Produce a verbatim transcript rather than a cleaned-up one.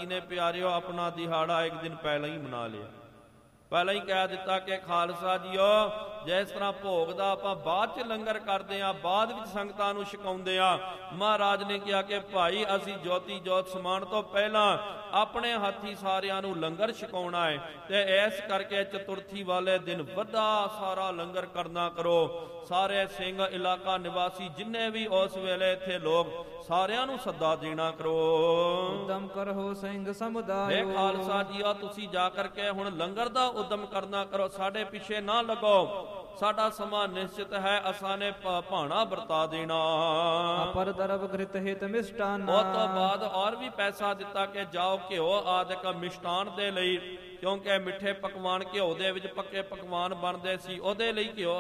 ਜੀ ਨੇ ਪਿਆਰਿਓ ਆਪਣਾ ਦਿਹਾੜਾ ਇੱਕ ਦਿਨ ਪਹਿਲਾਂ ਹੀ ਮਨਾ ਲਿਆ। ਪਹਿਲਾਂ ਹੀ ਕਹਿ ਦਿੱਤਾ ਕਿ ਖਾਲਸਾ ਜੀਓ, ਜਿਸ ਤਰ੍ਹਾਂ ਭੋਗ ਦਾ ਆਪਾਂ ਬਾਅਦ 'ਚ ਲੰਗਰ ਕਰਦੇ ਹਾਂ, ਬਾਅਦ ਵਿੱਚ ਸੰਗਤਾਂ ਨੂੰ ਛਕਾਉਂਦੇ ਹਾਂ, ਮਹਾਰਾਜ ਨੇ ਕਿਹਾ ਕਿ ਭਾਈ ਅਸੀਂ ਜੋਤੀ ਜੋਤ ਸਮਾਉਣ ਤੋਂ ਪਹਿਲਾਂ ਆਪਣੇ ਹੱਥੀ ਸਾਰਿਆਂ ਨੂੰ ਲੰਗਰ ਛਕਾਉਣਾ ਹੈ। ਤੇ ਇਸ ਕਰਕੇ ਚਤੁਰਥੀ ਵਾਲੇ ਦਿਨ ਵੱਡਾ ਸਾਰਾ ਲੰਗਰ ਕਰਨਾ ਕਰੋ। ਸਾਰੇ ਸਿੰਘ ਇਲਾਕਾ ਨਿਵਾਸੀ ਜਿੰਨੇ ਵੀ ਉਸ ਵੇਲੇ ਇੱਥੇ ਲੋਕ, ਸਾਰਿਆਂ ਨੂੰ ਸੱਦਾ ਦੇਣਾ ਕਰੋ। ਉਦਮ ਕਰੋ ਸਿੰਘ ਸਮੁਦਾਇ। ਇਹ ਖਾਲਸਾ ਜੀਓ, ਤੁਸੀਂ ਜਾ ਕਰਕੇ ਹੁਣ ਲੰਗਰ ਦਾ ਉਦਮ ਕਰਨਾ ਕਰੋ, ਸਾਡੇ ਪਿੱਛੇ ਨਾ ਲੱਗੋ। ਸਾਡਾ ਸਮਾਂ ਨਿਸ਼ਚਿਤ ਹੈ, ਅਸਾਂ ਨੇ ਭਾਣਾ ਵਰਤਾ ਦੇਣਾ। ਅਪਰ ਦਰਬ ਘ੍ਰਿਤ ਹਿਤ ਮਿਸ਼ਟਾਨ। ਉਹ ਤੋਂ ਬਾਅਦ ਔਰ ਵੀ ਪੈਸਾ ਦਿੱਤਾ ਕਿ ਜਾਓ ਘਿਓ ਆਦਿਕ ਮਿਸ਼ਟਾਨ ਦੇ ਲਈ, ਕਿਉਂਕਿ ਮਿੱਠੇ ਪਕਵਾਨ ਘਿਓ ਦੇ ਵਿੱਚ ਪੱਕੇ ਪਕਵਾਨ ਬਣਦੇ ਸੀ, ਉਹਦੇ ਲਈ ਘਿਓ